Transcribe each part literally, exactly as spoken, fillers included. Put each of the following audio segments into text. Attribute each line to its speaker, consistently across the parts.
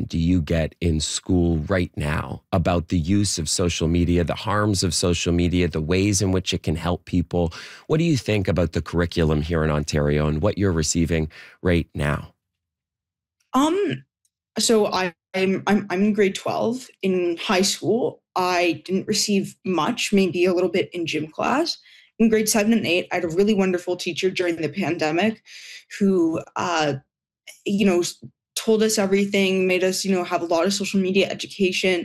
Speaker 1: do you get in school right now about the use of social media, the harms of social media, the ways in which it can help people? What do you think about the curriculum here in Ontario and what you're receiving right now?
Speaker 2: Um, so I, I'm, I'm I'm in grade twelve. In high school, I didn't receive much, maybe a little bit in gym class. In grade seven and eight, I had a really wonderful teacher during the pandemic who, uh, you know, told us everything, made us, you know, have a lot of social media education.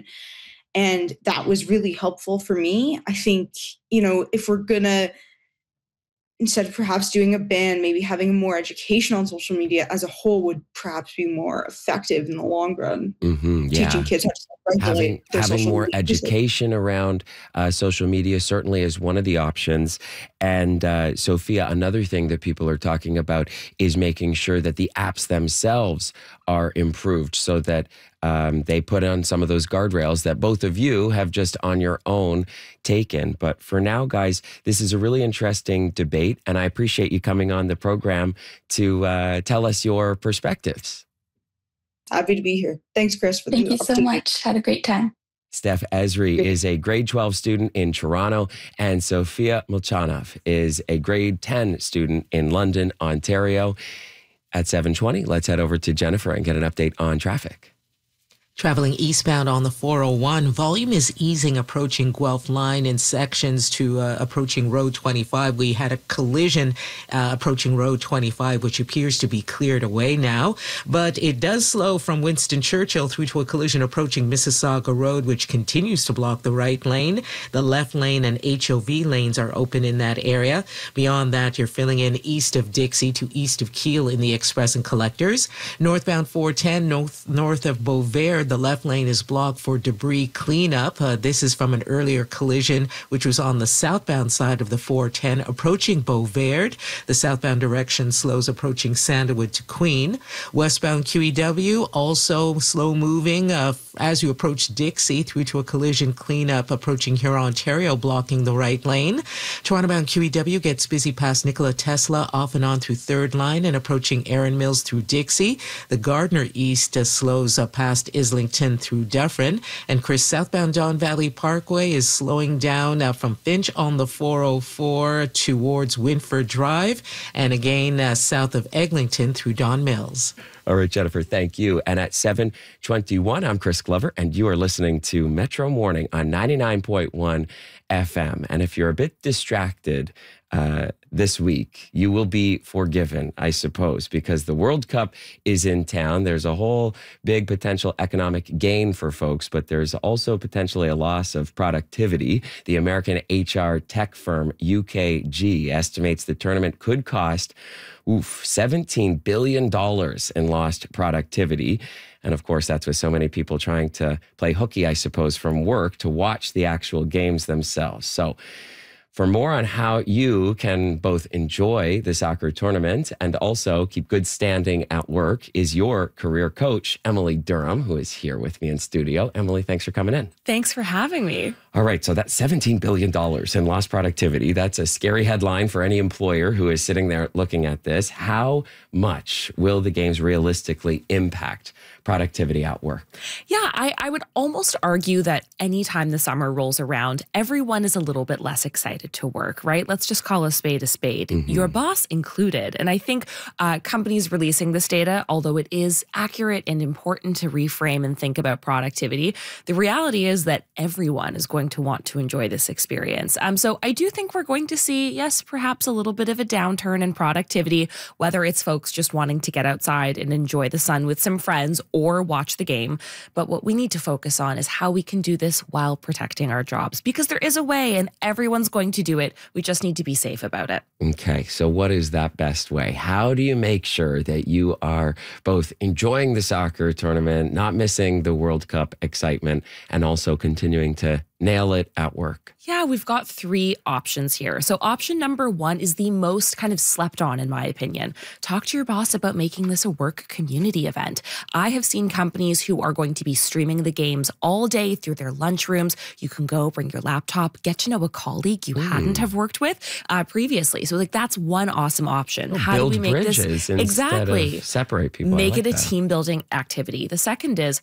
Speaker 2: And that was really helpful for me. I think, you know, if we're gonna, instead of perhaps doing a ban, maybe having more education on social media as a whole would perhaps be more effective in the long run.
Speaker 1: Mm-hmm, yeah.
Speaker 2: Teaching kids how to self-regulate
Speaker 1: Having,
Speaker 2: their
Speaker 1: having
Speaker 2: social
Speaker 1: more
Speaker 2: media.
Speaker 1: education around uh, social media certainly is one of the options. And uh, Sophia, another thing that people are talking about is making sure that the apps themselves are improved so that um, they put on some of those guardrails that both of you have just on your own taken. But for now, guys, this is a really interesting debate, and I appreciate you coming on the program to uh, tell us your perspectives.
Speaker 2: Happy to be here. Thanks, Chris, for the
Speaker 3: Thank you so much. Had a great time.
Speaker 1: Steph Esri is a grade twelve student in Toronto, and Sophia Molchanov is a grade ten student in London, Ontario. At seven twenty, let's head over to Jennifer and get an update on traffic.
Speaker 4: Traveling eastbound on the four oh one, volume is easing approaching Guelph Line in sections to uh, approaching Road twenty-five. We had a collision uh, approaching Road twenty-five, which appears to be cleared away now. But it does slow from Winston Churchill through to a collision approaching Mississauga Road, which continues to block the right lane. The left lane and H O V lanes are open in that area. Beyond that, you're filling in east of Dixie to east of Keele in the Express and Collectors. Northbound four ten, north, north of Beauvais, the left lane is blocked for debris cleanup. Uh, this is from an earlier collision, which was on the southbound side of the four ten approaching Beauvais. The southbound direction slows approaching Sandalwood to Queen. Westbound Q E W also slow moving uh, as you approach Dixie through to a collision cleanup approaching Huron, Ontario, blocking the right lane. Toronto-bound Q E W gets busy past Nikola Tesla off and on through third line and approaching Erin Mills through Dixie. The Gardner East uh, slows uh, past Islington through Dufferin. And Chris, southbound Don Valley Parkway is slowing down uh, from Finch on the four oh four towards Winford Drive, and again uh, south of Eglinton through Don Mills.
Speaker 1: All right, Jennifer, thank you. And at seven twenty-one, I'm Chris Glover, and you are listening to Metro Morning on ninety-nine point one F M. And if you're a bit distracted uh, this week, you will be forgiven, I suppose, because the World Cup is in town. There's a whole big potential economic gain for folks, but there's also potentially a loss of productivity. The American H R tech firm U K G estimates the tournament could cost Oof, seventeen billion dollars in lost productivity. And of course, that's with so many people trying to play hooky, I suppose, from work to watch the actual games themselves. So for more on how you can both enjoy the soccer tournament and also keep good standing at work is your career coach, Emily Durham, who is here with me in studio. Emily, thanks for coming in.
Speaker 5: Thanks for having me.
Speaker 1: All right, so that's seventeen billion dollars in lost productivity. That's a scary headline for any employer who is sitting there looking at this. How much will the games realistically impact productivity at work?
Speaker 5: Yeah, I, I would almost argue that anytime the summer rolls around, everyone is a little bit less excited to work, right? Let's just call a spade a spade, mm-hmm. your boss included. And I think uh, companies releasing this data, although it is accurate and important to reframe and think about productivity, the reality is that everyone is going to want to enjoy this experience. Um, so I do think we're going to see, yes, perhaps a little bit of a downturn in productivity, whether it's folks just wanting to get outside and enjoy the sun with some friends or watch the game. But what we need to focus on is how we can do this while protecting our jobs, because there is a way and everyone's going to do it. We just need to be safe about it.
Speaker 1: Okay, so what is that best way? How do you make sure that you are both enjoying the soccer tournament, not missing the World Cup excitement, and also continuing to nail it at work?
Speaker 5: Yeah, we've got three options here. So option number one is the most kind of slept on, in my opinion. Talk to your boss about making this a work community event. I have seen companies who are going to be streaming the games all day through their lunchrooms. You can go bring your laptop, get to know a colleague you mm. hadn't have worked with uh, previously. So like that's one awesome option.
Speaker 1: Oh,
Speaker 5: How
Speaker 1: build
Speaker 5: do we make
Speaker 1: bridges
Speaker 5: this
Speaker 1: instead
Speaker 5: exactly
Speaker 1: of separate people?
Speaker 5: Make
Speaker 1: like
Speaker 5: it a
Speaker 1: that.
Speaker 5: team building activity. The second is